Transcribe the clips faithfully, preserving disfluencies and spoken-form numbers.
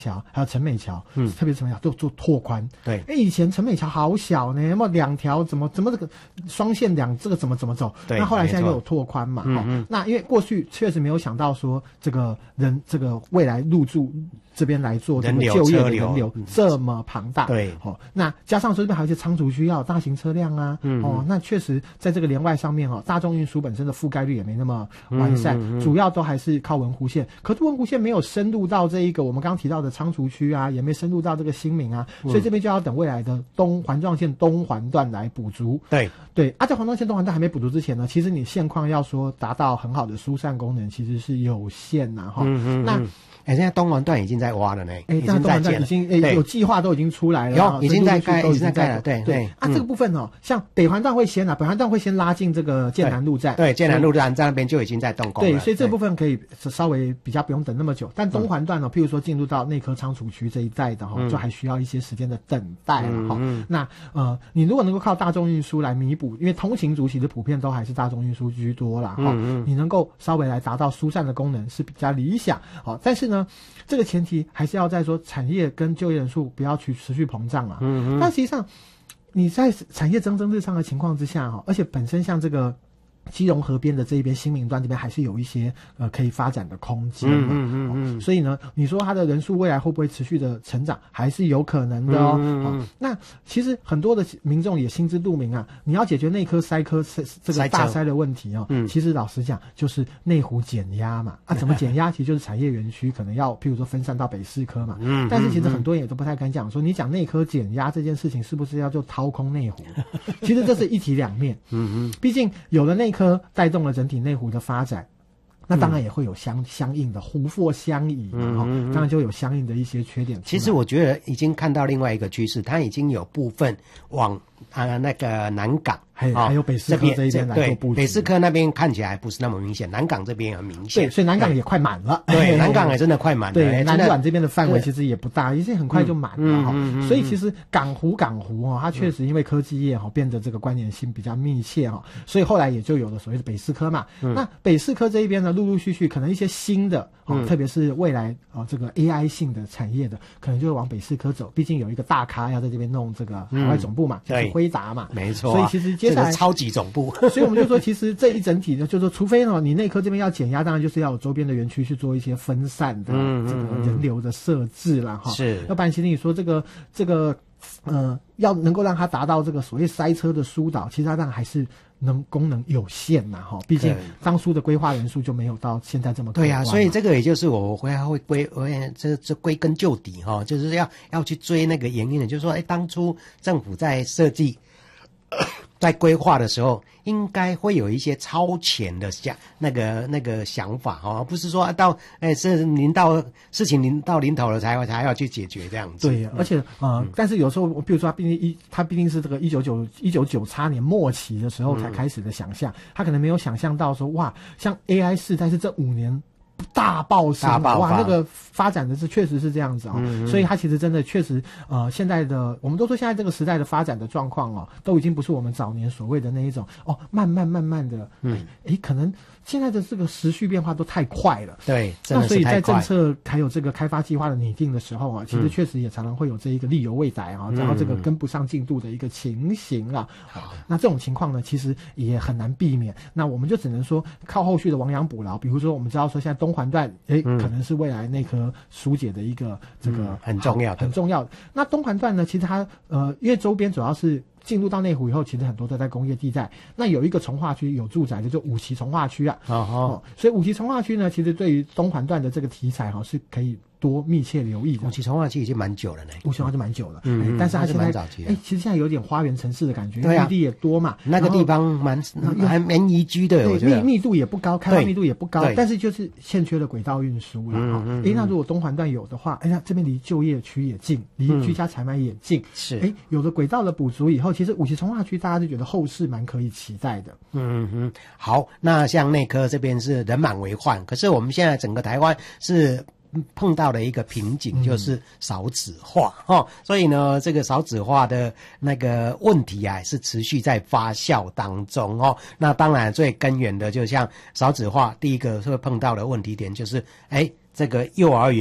桥还有陈美桥， 嗯， 特别是陈美桥都做拓宽。 对， 哎，以前陈美桥好小呢，那么两条怎么怎么这个双线两这个怎么怎么走？ 对， 那后来现在又有拓宽嘛， 嗯嗯、 哦，那因为过去确实没有想到说这个人这个未来入驻这边来做这个就业的人流这么庞大， 对， 哦，那加上说这边还有一些仓储需要，大型车辆啊，嗯、哦，那确实在这个连外上面哦，大众运输本身的覆盖率也没那么完善，嗯嗯嗯、主要都还是靠文湖线，可是文湖线没有深入到这一个我们刚刚提到的仓储区啊，也没深入到这个新民啊，所以这边就要等未来的东环状线东环段来补足。 对对，啊，在环状线东环段还没补足之前呢，其实你现况要说达到很好的疏散功能，其实是有限呐，哈、 嗯嗯。 那哎、欸，现在东环段已经在挖了呢， 哎、欸， 已经在建了， 已经、欸、有计划都已经出来了， 有已经在盖，已经在盖了，对对。 啊，嗯、这个部分哦，像北环段会先啊，北环段会先拉进这个剑南路站， 对，剑南路站在那边就已经在动工了， 对，所以这部分可以稍微比较不用等那么久。但东环段呢、哦，譬如说进入到内科仓储区这一带的哈、哦，嗯、就还需要一些时间的等待了哈、嗯嗯。那呃，你如果能够靠大众运输来弥补，因为通勤族其实普遍都还是大众运输居多啦哈、嗯嗯，你能够稍微来达到疏散的功能是比较理想。好，但是呢，这个前提还是要在说产业跟就业人数不要去持续膨胀啊。嗯嗯。但实际上，你在产业蒸蒸日上的情况之下哈，而且本身像这个基隆河边的这一边新民段这边还是有一些呃可以发展的空间嘛。嗯嗯嗯、哦。所以呢，你说它的人数未来会不会持续的成长，还是有可能的哦。嗯嗯嗯、哦。那其实很多的民众也心知肚明啊，你要解决内科塞科这个大塞的问题哦。嗯。其实老实讲，就是内湖减压嘛。啊，怎么减压？其实就是产业园区可能要譬如说分散到北四科嘛。嗯。但是其实很多人也都不太敢讲说，你讲内科减压这件事情是不是要就掏空内湖？其实这是一体两面。嗯嗯。毕竟有了内科带动了整体内湖的发展，那当然也会有相相应的湖泊相宜嘛，嗯嗯嗯、当然就有相应的一些缺点。 其实我觉得已经看到另外一个趋势，它已经有部分往啊、呃、那个南港。 还有、哦、还有北四科这一边来做布局， 北四科那边看起来不是那么明显，南港这边很明显。 对，所以南港也快满了。 对，南港也真的快满了。 对，南港这边的范围其实也不大，已经很快就满了哈、 嗯嗯嗯。 所以其实港湖港湖哦，它确实因为科技业哈变得这个关联性比较密切哈，所以后来也就有了所谓的北四科嘛。嗯、那北四科这一边呢，陆陆续续可能一些新的哦，嗯、特别是未来哦这个 A I 性的产业的，可能就会往北四科走。毕竟有一个大咖要在这边弄这个海外总部嘛，嗯、就是辉达嘛， 没错、啊。 所以其实接下来、 这个、超级总。 所以我们就说，其实这一整体呢，就是说，除非呢，你内科这边要减压，当然就是要有周边的园区去做一些分散的这个人流的设置啦，哈、嗯。是，要不然其实你说这个这个呃，要能够让它达到这个所谓塞车的疏导，其实它当然还是能功能有限呐，哈。毕竟当初的规划人数就没有到现在这么多。 对呀、啊，所以这个也就是我回来会归，我这这归根究底哈，就是要要去追那个原因的，就是说，哎，当初政府在设计。在规划的时候，应该会有一些超前的想那个那个想法哦，不是说到哎是临到事情临到临头了才才要去解决这样子。 对，而且呃，嗯、但是有时候，比如说他毕竟一他毕竟是这个一九九一九九叉年末期的时候才开始的想象，嗯、他可能没有想象到说哇，像 A I 世代是这五年。大爆升，哇，那个发展的是确实是这样子啊、哦嗯，所以它其实真的确实，呃，现在的我们都说现在这个时代的发展的状况哦，都已经不是我们早年所谓的那一种哦，慢慢慢慢的，嗯，诶，可能现在的这个时序变化都太快了， 对， 那所以在政策还有这个开发计划的拟定的时候啊，其实确实也常常会有这一个力有未逮啊，嗯、然后这个跟不上进度的一个情形啊，嗯、那这种情况呢，其实也很难避免，那我们就只能说靠后续的亡羊补牢，比如说我们知道说现在东环段，诶、嗯，可能是未来内科疏解的一个这个、 嗯、很重要的， 很重要的。那东环段呢，其实它呃，因为周边主要是进入到内湖以后，其实很多都在工业地带。那有一个从化区有住宅的，就五期从化区啊。哦哦，所以五期从化区呢，其实对于东环段的这个题材哈、哦，是可以多密切留意的。 五期从化区已经蛮久了呢， 五期从化就蛮久了。 嗯， 但是它现在哎， 其实现在有点花园城市的感觉， 对啊， 绿地也多嘛， 那个地方蛮蛮蛮宜居的，我觉得密密度也不高，开发密度也不高，但是就是欠缺了轨道运输了哈。哎、嗯，那如果东环段有的话，哎，那这边离就业区也近，离居家采买也近，嗯、 是哎，有了轨道的补足以后，其实五期从化区大家就觉得后市蛮可以期待的。 嗯嗯，好，那像内科这边是人满为患，可是我们现在整个台湾是碰到的一个瓶颈，就是少子化哈、嗯哦，所以呢，这个少子化的那个问题啊，是持续在发酵当中哦。那当然最根源的，就像少子化，第一个会碰到的问题点就是，哎，这个幼儿园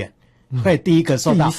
会第一个受到